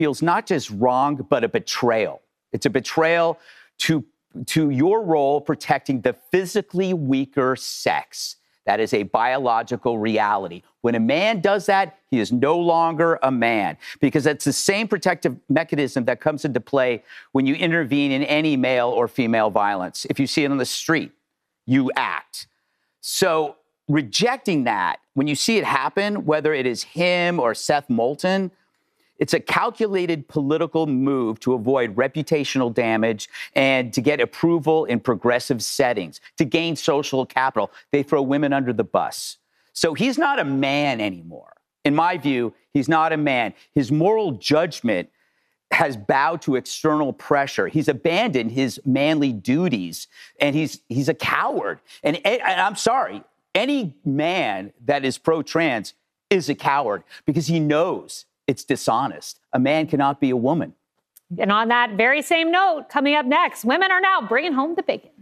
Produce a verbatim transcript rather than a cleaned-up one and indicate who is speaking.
Speaker 1: feels not just wrong, but a betrayal. It's a betrayal to, to your role protecting the physically weaker sex. That is a biological reality. When a man does that, he is no longer a man, because that's the same protective mechanism that comes into play when you intervene in any male or female violence. If you see it on the street, you act. So rejecting that, when you see it happen, whether it is him or Seth Moulton, it's a calculated political move to avoid reputational damage and to get approval in progressive settings, to gain social capital. They throw women under the bus. So he's not a man anymore. In my view, he's not a man. His moral judgment has bowed to external pressure. He's abandoned his manly duties, and he's he's a coward. And, and I'm sorry, any man that is pro-trans is a coward because he knows it's dishonest. A man cannot be a woman.
Speaker 2: And on that very same note, coming up next, women are now bringing home the bacon.